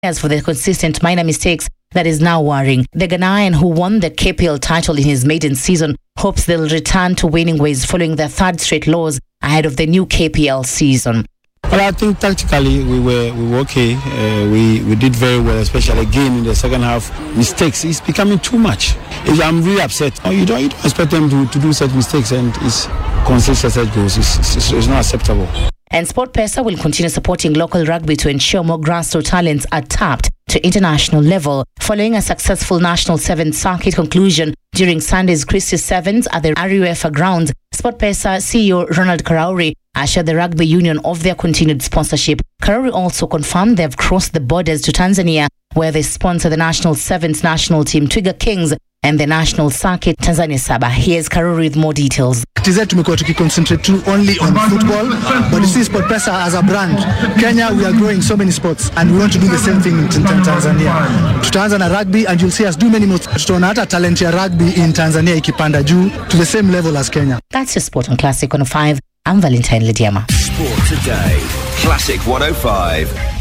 as for the consistent minor mistakes that is now worrying. The Ghanaian, who won the KPL title in his maiden season, hopes they'll return to winning ways following their third straight loss ahead of the new KPL season. Well, I think tactically we were okay. We did very well, especially again in the second half. Mistakes, it's becoming too much. I'm really upset. You don't expect them to do such mistakes, and it's consistent such goals. It's not acceptable. And SportPesa will continue supporting local rugby to ensure more grassroots talents are tapped to international level. Following a successful National Sevens circuit conclusion during Sunday's Christmas Sevens at the RUEFA grounds, SportPesa CEO Ronald Karauri assured the rugby union of their continued sponsorship. Karauri also confirmed they have crossed the borders to Tanzania, where they sponsor the National Sevens national team Twiga Kings and the national circuit Tanzania Saba. Here's Karuri with more details. TZ tumekuwa tukiconcentrate only on football, but you see SportPesa as a brand. Kenya, we are growing so many sports and we want to do the same thing in Tanzania. Tutaanza na rugby and you'll see us do many more. Tutaona hata talent ya rugby in Tanzania ikipanda juu to the same level as Kenya. That's your Sport on Classic 105. I'm Valentine Lidiama. Sport Today, Classic 105.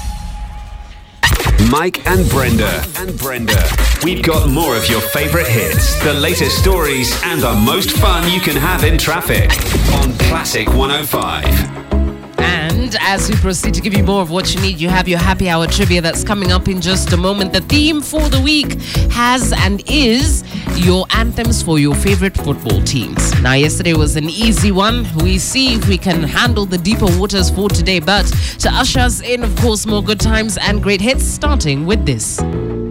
Mike and Brenda. We've got more of your favorite hits, the latest stories, and the most fun you can have in traffic on Classic 105. And as we proceed to give you more of what you need, you have your happy hour trivia that's coming up in just a moment. The theme for the week has and is your anthems for your favorite football teams. Now, yesterday was an easy one. We see if we can handle the deeper waters for today. But to usher us in, of course, more good times and great hits, starting with this.